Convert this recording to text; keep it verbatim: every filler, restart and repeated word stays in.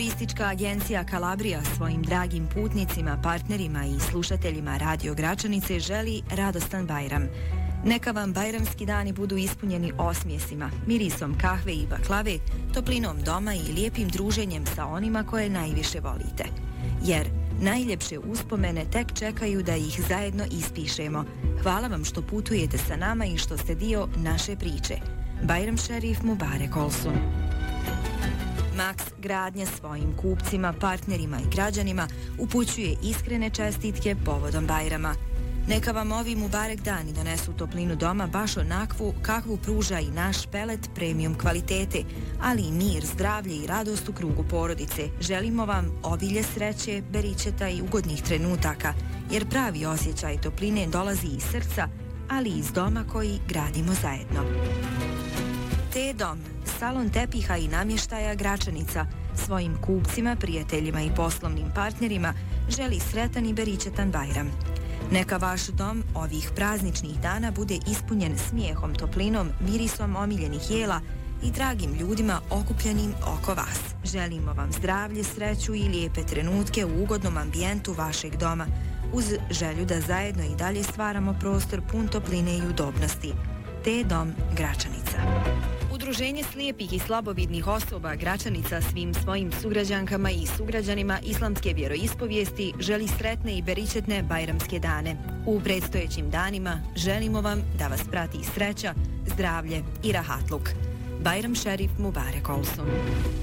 Turistička agencija Kalabrija svojim dragim putnicima, partnerima i slušateljima Radio Gračanice želi radostan Bajram. Neka vam bajramski dani budu ispunjeni osmijesima, mirisom kahve i baklave, toplinom doma i lijepim druženjem sa onima koje najviše volite. Jer najljepše uspomene tek čekaju da ih zajedno ispišemo. Hvala vam što putujete sa nama i što ste dio naše priče. Bajram Šerif Mubarek Olsun. Max Gradnja svojim kupcima, partnerima i građanima upućuje iskrene čestitke povodom Bajrama. Neka vam ovi Mubarek dani donesu toplinu doma baš onakvu kakvu pruža i naš pelet premium kvalitete, ali i mir, zdravlje i radost u krugu porodice. Želimo vam obilje sreće, beričeta i ugodnih trenutaka, jer pravi osjećaj topline dolazi iz srca, ali i iz doma koji gradimo zajedno. T-Dom, salon tepiha i namještaja Gračanica, svojim kupcima, prijateljima i poslovnim partnerima želi sretan i beričetan Bajram. Neka vaš dom ovih prazničnih dana bude ispunjen smijehom, toplinom, mirisom omiljenih jela i dragim ljudima okupljenim oko vas. Želimo vam zdravlje, sreću i lijepe trenutke u ugodnom ambijentu vašeg doma, uz želju da zajedno i dalje stvaramo prostor pun topline i udobnosti. T-Dom Gračanica. Udruženje slijepih i slabovidnih osoba Gračanica svim svojim sugrađankama i sugrađanima islamske vjeroispovijesti želi sretne i beričetne bajramske dane. U predstojećim danima želimo vam da vas prati sreća, zdravlje i rahatluk. Bajram Šerif Mubarek Olsun.